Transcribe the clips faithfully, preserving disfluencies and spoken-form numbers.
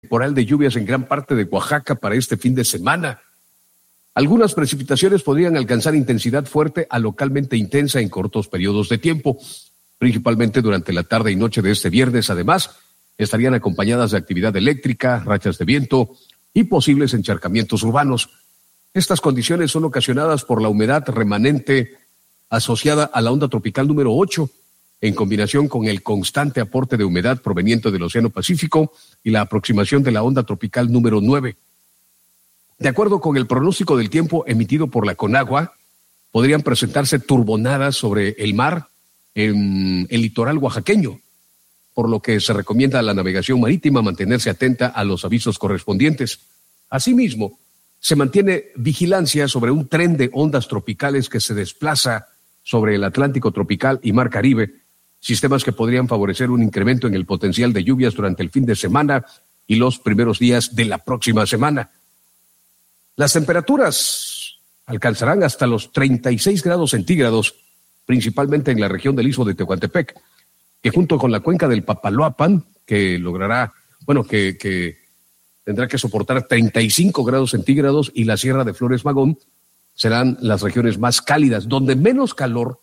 temporal de lluvias en gran parte de Oaxaca para este fin de semana. Algunas precipitaciones podrían alcanzar intensidad fuerte a localmente intensa en cortos periodos de tiempo, principalmente durante la tarde y noche de este viernes. Además, estarían acompañadas de actividad eléctrica, rachas de viento y posibles encharcamientos urbanos. Estas condiciones son ocasionadas por la humedad remanente asociada a la onda tropical número ocho, en combinación con el constante aporte de humedad proveniente del Océano Pacífico y la aproximación de la onda tropical número nueve. De acuerdo con el pronóstico del tiempo emitido por la Conagua, podrían presentarse turbonadas sobre el mar en el litoral oaxaqueño, por lo que se recomienda a la navegación marítima mantenerse atenta a los avisos correspondientes. Asimismo, se mantiene vigilancia sobre un tren de ondas tropicales que se desplaza sobre el Atlántico tropical y Mar Caribe, sistemas que podrían favorecer un incremento en el potencial de lluvias durante el fin de semana y los primeros días de la próxima semana. Las temperaturas alcanzarán hasta los treinta y seis grados centígrados, principalmente en la región del Istmo de Tehuantepec, que junto con la cuenca del Papaloapan, que logrará, bueno, que, que tendrá que soportar treinta y cinco grados centígrados, y la Sierra de Flores Magón serán las regiones más cálidas. Donde menos calor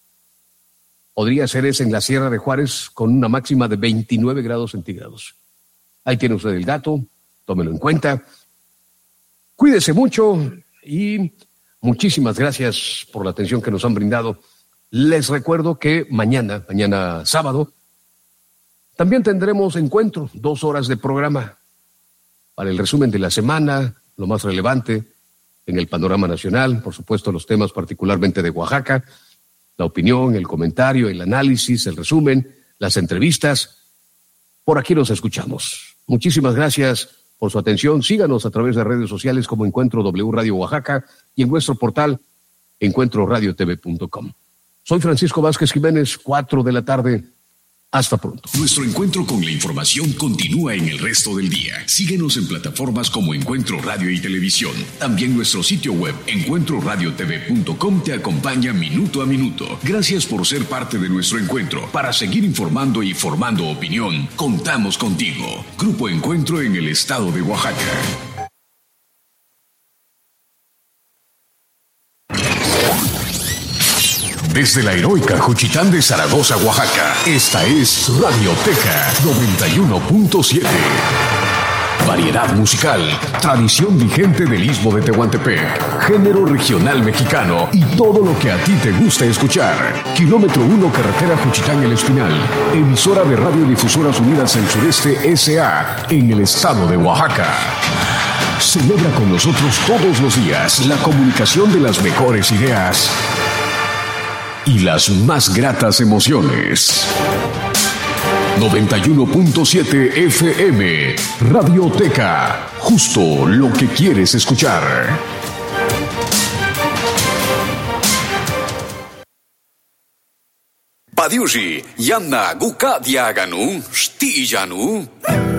podría ser es en la Sierra de Juárez, con una máxima de veintinueve grados centígrados. Ahí tiene usted el dato, tómelo en cuenta. Cuídese mucho y muchísimas gracias por la atención que nos han brindado. Les recuerdo que mañana, mañana sábado, también tendremos encuentro, dos horas de programa para el resumen de la semana, lo más relevante en el panorama nacional, por supuesto los temas particularmente de Oaxaca, la opinión, el comentario, el análisis, el resumen, las entrevistas. Por aquí nos escuchamos. Muchísimas gracias por su atención. Síganos a través de redes sociales como Encuentro W Radio Oaxaca y en nuestro portal encuentro radio t v punto com. Soy Francisco Vázquez Jiménez, cuatro de la tarde. Hasta pronto. Nuestro encuentro con la información continúa en el resto del día. Síguenos en plataformas como Encuentro Radio y Televisión. También nuestro sitio web, encuentro radio t v punto com, te acompaña minuto a minuto. Gracias por ser parte de nuestro encuentro. Para seguir informando y formando opinión, contamos contigo. Grupo Encuentro en el estado de Oaxaca. Desde la heroica Juchitán de Zaragoza, Oaxaca, esta es Radioteca noventa y uno punto siete. Variedad musical, tradición vigente del Istmo de Tehuantepec, género regional mexicano y todo lo que a ti te gusta escuchar. Kilómetro uno, carretera Juchitán El Espinal, emisora de Radiodifusoras Unidas del Sureste S A en el estado de Oaxaca. Celebra con nosotros todos los días la comunicación de las mejores ideas y las más gratas emociones. noventa y uno punto siete F M, Radioteca, justo lo que quieres escuchar. Padiushi, Yanna Guka Diaganu, Stijanu.